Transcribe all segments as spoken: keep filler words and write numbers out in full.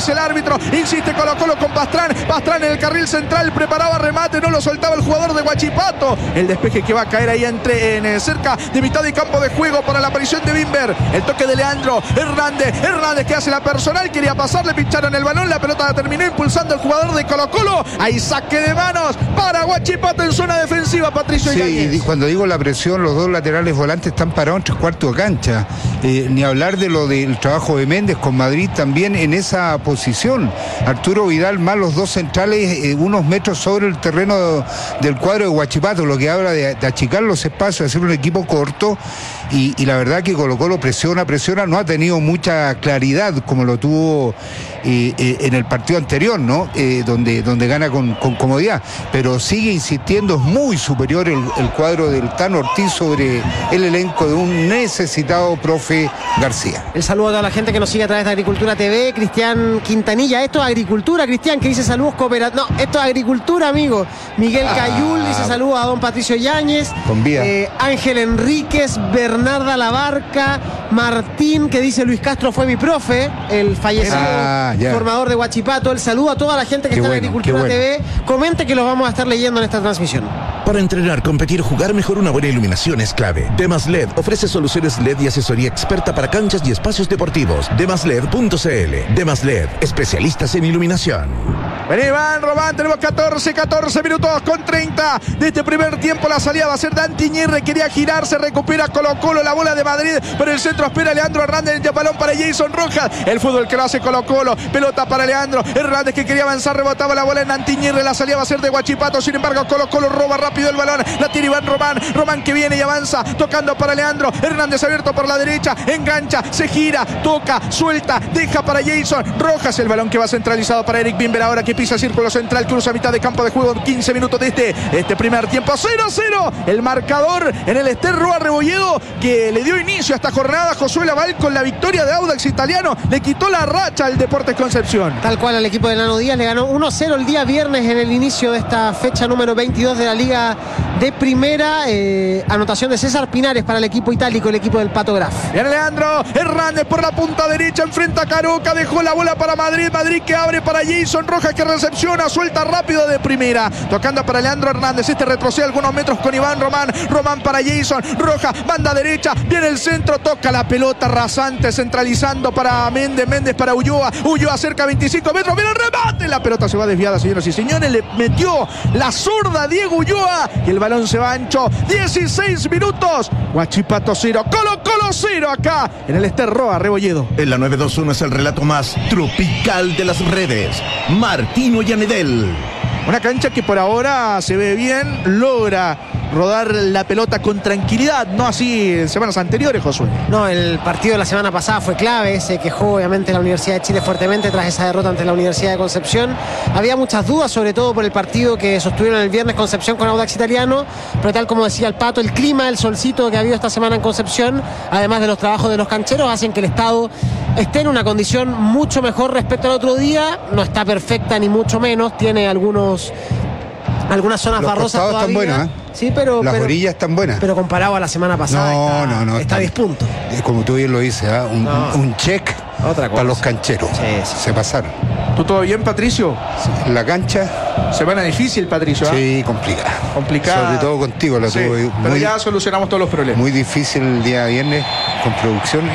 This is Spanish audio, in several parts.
dice el árbitro. Insiste Colo Colo con Pastrán. Pastrán en el carril central, preparaba remate, no lo soltaba el jugador de Huachipato. El despeje que va a caer ahí entre, en, cerca de mitad de campo de juego para la aparición de Bimber. El toque de Leandro Hernández. Hernández que hace la personal, quería pasar, le pincharon el balón, la pelota la terminó impulsando el jugador de Colo Colo. Ahí saque de manos para Huachipato en zona defensiva, Patricio Ibáñez. Sí, cuando digo la presión, los dos laterales volantes están parados en tres cuartos de cancha. Eh, ni hablar de lo del trabajo de Méndez con Madrid también en esa posición. Arturo Vidal más los dos centrales, eh, unos metros sobre el terreno del cuadro de Huachipato, lo que habla de, de achicar los espacios, hacer un equipo corto. Y, y la verdad que Colo Colo presiona, presiona, no ha tenido mucha claridad como lo tuvo eh, eh, en el partido anterior, ¿no? Eh, donde, donde gana con, con comodidad, pero sigue insistiendo, es muy superior el, el cuadro del Tano Ortiz sobre el elenco de un necesitado profe García. El saludo a toda la gente que nos sigue a través de Agricultura T V, Cristian Quintanilla. Esto es agricultura, Cristian, que dice saludos cooperativos. No, esto es agricultura, amigo. Miguel ah, Cayul dice saludos a don Patricio Yáñez. Con vida. Eh, Ángel Enríquez, Bernarda Labarca, Martín, que dice Luis Castro fue mi profe, el fallecido ah, formador de Huachipato. El saludo a toda la gente que qué está bueno, en Agricultura bueno. T V. Comente que los vamos a estar leyendo en esta transmisión. Para entrenar, competir o jugar mejor, una buena iluminación es clave. Demas L E D ofrece soluciones L E D y asesoría experta para canchas y espacios deportivos. demas led punto c l. Demas L E D, especialistas en iluminación. Vení, Iván Román, tenemos catorce, catorce minutos con treinta de este primer tiempo. La salida va a ser Dante Iñirre, quería girarse, recupera Colo Colo, la bola de Madrid, pero el centro espera Leandro Hernández, el balón para Jason Rojas. El fútbol que lo hace Colo Colo, pelota para Leandro Hernández que quería avanzar, rebotaba la bola en Dante Iñirre, la salida va a ser de Huachipato, sin embargo Colo Colo roba rápido el balón, la tira Iván Román, Román que viene y avanza, tocando para Leandro Hernández, abierto por la derecha, engancha, se gira, toca, suelta, deja para Jason Rojas, el balón que va centralizado para Eric Bimber, ahora que pisa círculo central, cruza mitad de campo de juego, quince minutos de este, este primer tiempo, cero a cero, el marcador en el Ester Roa Rebolledo, que le dio inicio a esta jornada. Josué Laval con la victoria de Audax Italiano, le quitó la racha al Deportes Concepción. Tal cual al equipo de Nano Díaz, le ganó uno a cero el día viernes en el inicio de esta fecha número veintidós de la Liga de Primera. Eh, anotación de César Pinares para el equipo itálico, el equipo del Pato Graf. Viene Leandro Hernández por la punta derecha, enfrenta a Caroca, dejó la bola para Madrid, Madrid que abre para Jason Rojas que recepciona, suelta rápido de primera, tocando para Leandro Hernández, este retrocede algunos metros con Iván Román, Román para Jason Rojas, banda derecha, viene el centro, toca la pelota rasante, centralizando para Méndez, Méndez para Ulloa, Ulloa cerca veinticinco metros, viene el remate, la pelota se va desviada, señoras y señores, le metió la zurda Diego Ulloa y el balón se va ancho. Dieciséis minutos, Huachipato cero, Colo Colo cero acá en el Ester Roa Rebolledo. En la nueve dos uno es el relato más tropical de las redes. Martino Yanedel. Una cancha que por ahora se ve bien, logra rodar la pelota con tranquilidad, no así en semanas anteriores, Josué. No, el partido de la semana pasada fue clave, se quejó obviamente la Universidad de Chile fuertemente tras esa derrota ante la Universidad de Concepción. Había muchas dudas, sobre todo por el partido que sostuvieron el viernes Concepción con Audax Italiano, pero tal como decía el Pato, el clima, el solcito que ha habido esta semana en Concepción, además de los trabajos de los cancheros, hacen que el estado esté en una condición mucho mejor respecto al otro día. No está perfecta ni mucho menos, tiene algunos algunas zonas los barrosas todavía. Están buenas, ¿eh? Sí, pero, las pero, orillas están buenas. Pero comparado a la semana pasada, no, está, no, no, está a diez puntos. Como tú bien lo dices, ¿eh? un, no. un check Otra cosa. Para los cancheros. Sí, sí. Se pasaron. ¿Tú todo bien, Patricio? Sí. La cancha. Semana difícil, Patricio. ¿eh? Sí, complicada. Complicada. Sobre todo contigo. La sí, tuve pero muy, ya solucionamos todos los problemas. Muy difícil el día viernes con producciones.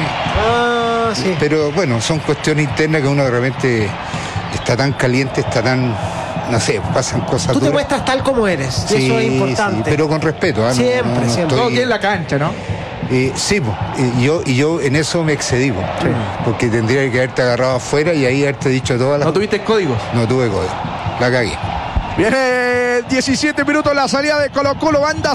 Ah, sí. Pero bueno, son cuestiones internas que uno de repente está tan caliente, está tan... No sé, pasan cosas. Tú te duras. muestras tal como eres, sí, eso es importante. Sí, pero con respeto. ¿eh? Siempre, no, no, no siempre. estoy... Todo aquí en la cancha, ¿no? Eh, sí, y yo, y yo en eso me excedí, sí. Porque tendría que haberte agarrado afuera y ahí haberte dicho todas las... ¿No tuviste códigos? No tuve código, la cagué. Viene diecisiete minutos la salida de Colo Colo, banda